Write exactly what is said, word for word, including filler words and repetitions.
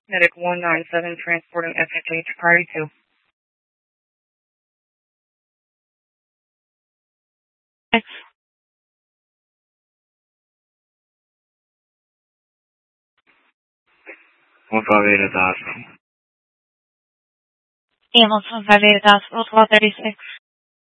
Medic one nine seven transporting S H H priority two. one five eight at the hospital. Ambulance one five eight at the hospital, twelve thirty-six.